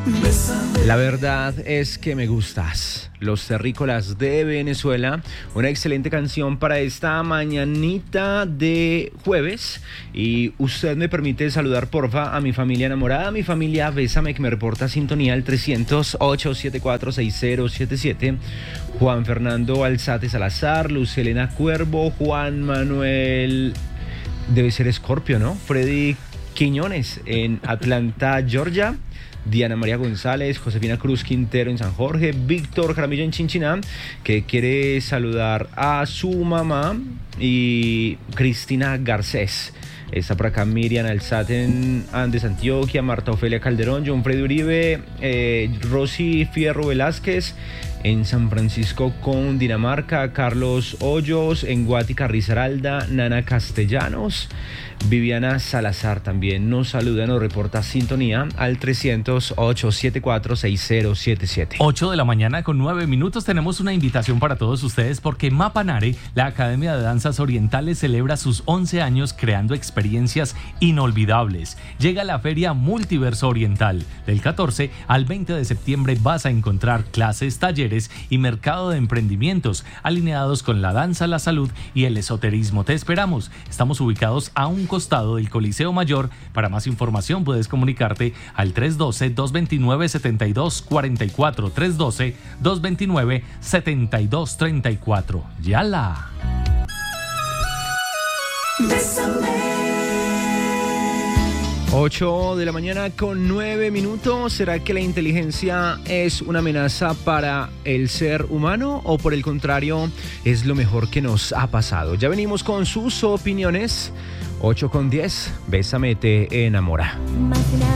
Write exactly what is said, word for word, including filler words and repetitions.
La verdad es que me gustas. Los Terrícolas de Venezuela, una excelente canción para esta mañanita de jueves. Y usted me permite saludar porfa a mi familia enamorada, a mi familia Bésame, que me reporta sintonía al trescientos ocho, setenta y cuatro, sesenta setenta y siete. Juan Fernando Alzate Salazar, Luz Helena Cuervo, Juan Manuel, debe ser Escorpio, ¿no? Freddy Quiñones en Atlanta, Georgia. Diana María González, Josefina Cruz Quintero en San Jorge, Víctor Jaramillo en Chinchiná, que quiere saludar a su mamá, y Cristina Garcés. Está por acá Miriam Alzate en Andes, Antioquia, Marta Ofelia Calderón, John Freddy Uribe, eh, Rosy Fierro Velázquez en San Francisco con Dinamarca, Carlos Hoyos en Guática Risaralda, Nana Castellanos, Viviana Salazar también nos saluda, nos reporta sintonía al trescientos ocho, setenta y cuatro, sesenta setenta y siete. ocho de la mañana con nueve minutos. Tenemos una invitación para todos ustedes porque Mapanare, la Academia de Danzas Orientales, celebra sus once años creando experiencias inolvidables. Llega la Feria Multiverso Oriental. Del catorce al veinte de septiembre vas a encontrar clases, talleres y mercado de emprendimientos alineados con la danza, la salud y el esoterismo. Te esperamos. Estamos ubicados a un costado del Coliseo Mayor. Para más información puedes comunicarte al tres uno dos, dos dos nueve, siete dos cuatro cuatro, tres uno dos, dos dos nueve, siete dos tres cuatro. ¡Yala! ocho de la mañana con nueve minutos. ¿Será que la inteligencia es una amenaza para el ser humano o por el contrario es lo mejor que nos ha pasado? Ya venimos con sus opiniones. ocho con diez. Bésame te enamora.